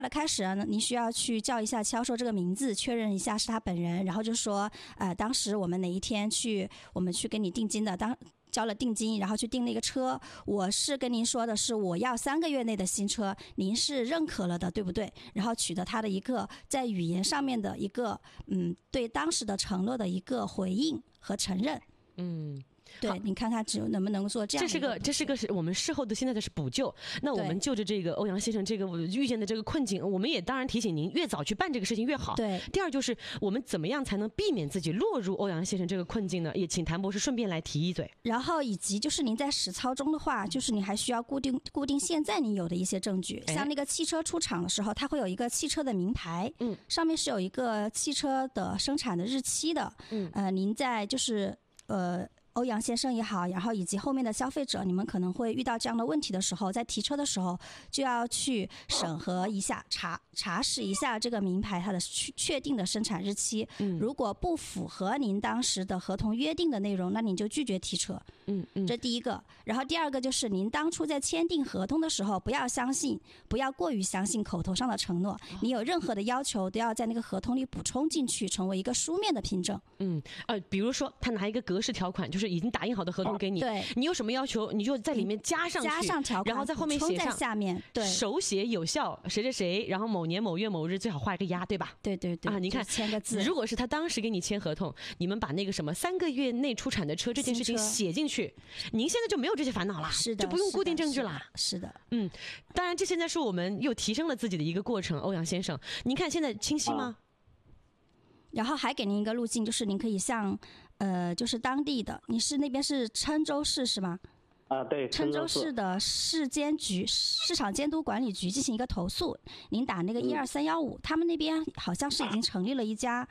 开始呢，你需要去叫一下销售这个名字，确认一下是他本人，然后就说，当时我们哪一天我们去给你定金的，交了定金，然后去订那个车，我是跟您说的是我要3个月内的新车，您是认可了的，对不对？然后取得他的一个在语言上面的一个对当时的承诺的一个回应和承认。对，你看他能不能做这样的。 这是个我们事后的现在的是补救。那我们就着这个欧阳先生这个遇见的这个困境，我们也当然提醒您，越早去办这个事情越好。 对。 第二就是我们怎么样才能避免自己落入欧阳先生这个困境呢？也请谭博士顺便来提一嘴。 然后以及就是您在实操中的话，就是你还需要固定现在你有的一些证据，像那个汽车出厂的时候，它会有一个汽车的名牌，上面是有一个汽车的生产的日期的。您在就是欧阳先生也好，然后以及后面的消费者，你们可能会遇到这样的问题的时候，在提车的时候就要去审核一下，查实一下这个名牌它的确定的生产日期。如果不符合您当时的合同约定的内容，那您就拒绝提车。这第一个。然后第二个就是您当初在签订合同的时候，不要过于相信口头上的承诺，你有任何的要求都要在那个合同里补充进去，成为一个书面的凭证。 比如说他拿一个格式条款，就是已经打印好的合同给你， 对， 你有什么要求，你就在里面加上条款， 然后在后面写上下面，对， 手写有效谁谁谁，然后某年某月某日，最好画一个押，对吧？ 对你看签个字。 如果是他当时给你签合同，你们把那个什么3个月内出产的车这件事情写进去，您现在就没有这些烦恼了， 是的， 就不用固定证据了。 是的。 当然这现在是我们又提升了自己的一个过程。欧阳先生，您看现在清晰吗？ 然后还给您一个路径，就是您可以向就是当地的，你是那边是郴州市是吗？ 对， 郴州市的市场监督管理局进行一个投诉，您打那个12315，他们那边好像是已经成立了一家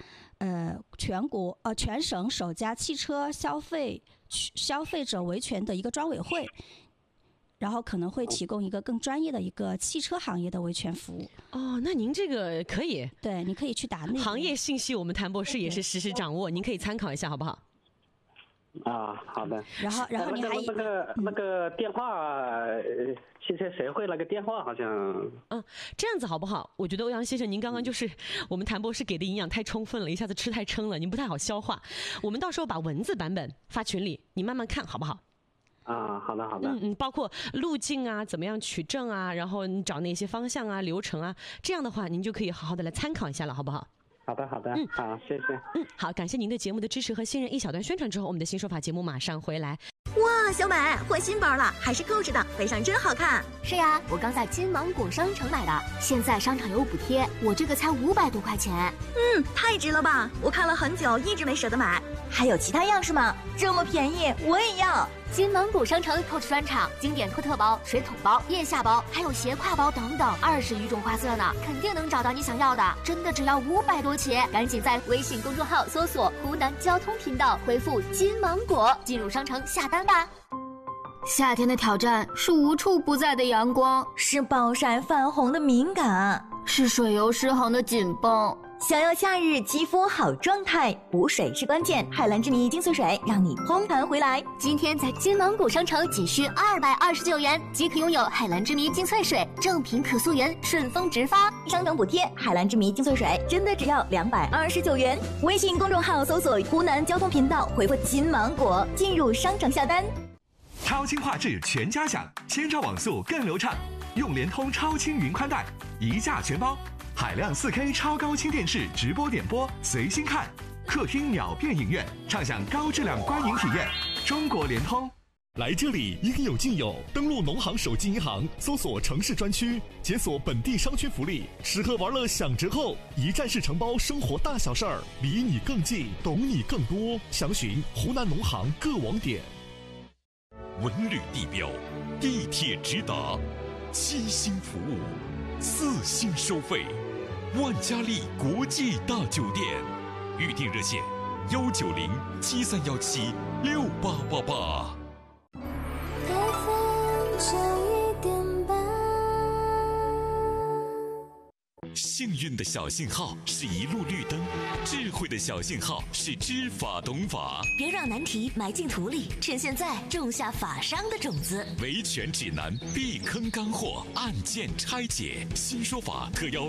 全省首家汽车消费者维权的一个专委会，然后可能会提供一个更专业的一个汽车行业的维权服务。 那您这个可以， 对，你可以去打那个行业信息，我们谭博士也是实时掌握，您可以参考一下，好不好？ 好的。 然后你还那个电话，汽车协会那个电话好像。 这样子好不好？我觉得欧阳先生，您刚刚就是我们谭博士给的营养太充分了，一下子吃太撑了，您不太好消化。我们到时候把文字版本发群里，你慢慢看好不好？ 好的。 包括路径啊，怎么样取证啊，然后你找哪些方向啊、流程啊，这样的话您就可以好好的来参考一下了，好不好？ 好的，好，谢谢。 好，感谢您对节目的支持和信任。一小段宣传之后，我们的新说法节目马上回来。 哇，小美换新包了，还是购置的，背上真好看。 是呀，我刚在金芒果商城买的，现在商场有补贴，我这个才500多块钱。 太值了吧！我看了很久，一直没舍得买。还有其他样式吗？这么便宜，我也要。 金芒果商城 Coach 专场，经典托特包、水桶包、腋下包，还有斜挎包等等，20余种花色呢，肯定能找到你想要的。真的只要500多起，赶紧在微信公众号搜索湖南交通频道，回复金芒果，进入商城下单吧。夏天的挑战是无处不在的阳光， 是暴晒泛红的敏感， 是水油失衡的紧绷。 想要夏日肌肤好状态，补水是关键。海蓝之谜精粹水让你烘弹回来。 今天在金芒果商城仅需229元即可拥有海蓝之谜精粹水，正品可溯源，顺丰直发。 商城补贴，海蓝之谜精粹水真的只要229元。微信公众号搜索湖南交通频道，回复金芒果进入商城下单。 超轻画质全家享，千兆网速更流畅，用联通超轻云宽带，一价全包。海量 4K 超高清电视直播点播，随心看。客厅秒变影院，畅享高质量观影体验。中国联通。 来这里应有尽有，登录农行手机银行，搜索城市专区，解锁本地商圈福利，吃喝玩乐享折扣，一站式承包生活大小事儿，离你更近，懂你更多。详询湖南农行各网点。 文旅地标，地铁直达，7星服务，4星收费，万家丽国际大酒店，预订热线19073176888。 幸运的小信号是一路绿灯，智慧的小信号是知法懂法。 别让难题埋进土里，趁现在种下法商的种子。 维权指南，避坑干货，案件拆解，新说法特邀